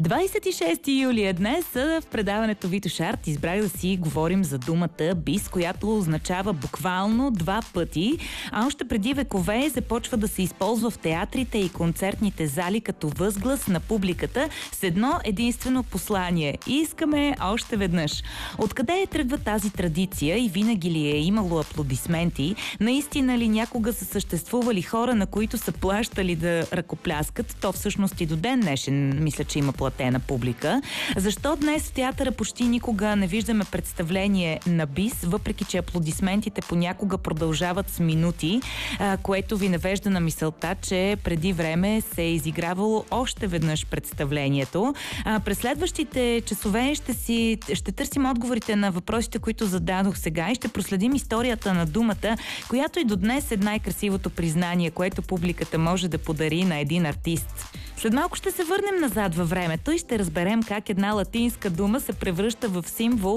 26 юли е днес. В предаването Витош Арт избрах да си говорим за думата бис, която означава буквално два пъти, а още преди векове започва да се използва в театрите и концертните зали като възглас на публиката с едно единствено послание. Искаме още веднъж. Откъде тръгва тази традиция и винаги ли е имало аплодисменти? Наистина ли някога са съществували хора, на които са плащали да ръкопляскат? То всъщност и до ден днешен мисля, че има платена публика. Защо днес в театъра почти никога не виждаме представление на бис, въпреки че аплодисментите понякога продължават с минути, което ви навежда на мисълта, че преди време се е изигравало още веднъж представлението. През следващите часове ще търсим отговорите на въпросите, които зададох сега и ще проследим историята на думата, която и до днес е най-красивото признание, което публиката може да подари на един артист. След малко ще се върнем назад във времето и ще разберем как една латинска дума се превръща в символ